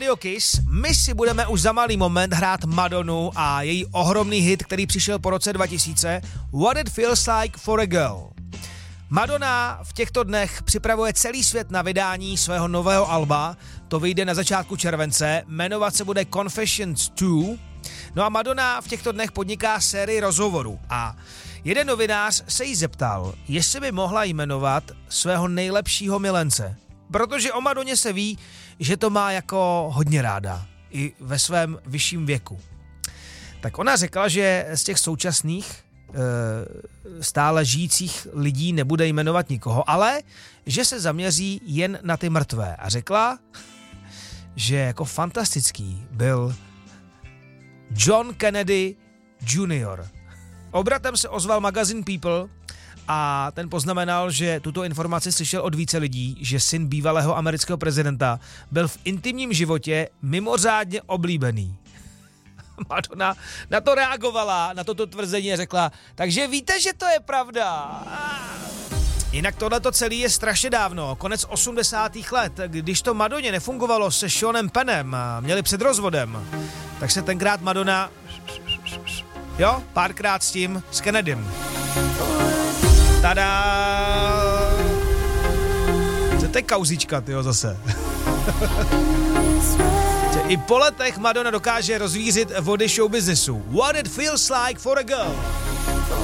Radio Kiss. My si budeme už za malý moment hrát Madonu a její ohromný hit, který přišel po roce 2000, What It Feels Like for a Girl. Madonna v těchto dnech připravuje celý svět na vydání svého nového alba, to vyjde na začátku července, jmenovat se bude Confessions 2. No a Madonna v těchto dnech podniká sérii rozhovorů a jeden novinář se jí zeptal, jestli by mohla jmenovat svého nejlepšího milence. Protože o Madoně se ví, že to má jako hodně ráda, i ve svém vyšším věku. Tak ona řekla, že z těch současných stále žijících lidí nebude jmenovat nikoho, ale že se zaměří jen na ty mrtvé. A řekla, že jako fantastický byl John Kennedy Jr. Obratem se ozval magazín People a ten poznamenal, že tuto informaci slyšel od více lidí, že syn bývalého amerického prezidenta byl v intimním životě mimořádně oblíbený. Madonna na to reagovala, na toto tvrzení a řekla, takže víte, že to je pravda. Jinak tohleto celé je strašně dávno, konec 80. let, když to Madoně nefungovalo se Seanem Pennem, měli před rozvodem, tak se tenkrát Madonna, párkrát s tím, s Kennedym. Tada! To je kauzička, zase. I po letech Madonna dokáže rozvířit vody showbiznesu. What it feels like for a girl.